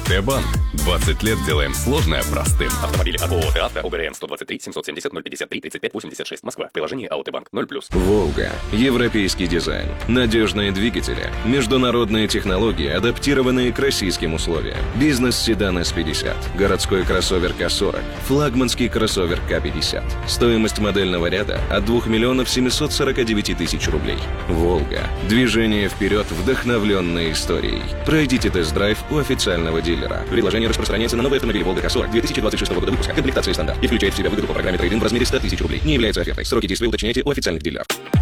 АТ-банк. 20 лет делаем сложное простым. Автомобили от ООО «ТА», ОГРН 123 770 053 35 86, Москва. Приложение АОТ-банк 0+. «Волга». Европейский дизайн. Надежные двигатели. Международные технологии, адаптированные к российским условиям. Бизнес-седан С-50. Городской кроссовер К-40. Флагманский кроссовер К-50. Стоимость модельного ряда от 2 миллионов 749 тысяч рублей. «Волга». Движение вперед, вдохновленное историей. Пройдите тест-драйв у официального дилера. Предложение распространяется на новые автомобили «Волга К-40» 2026 года выпуска. Комплектация стандарт и включает в себя выгоду по программе трейд-ин в размере 100 тысяч рублей. Не является офертой. Сроки действия уточняйте у официальных дилеров.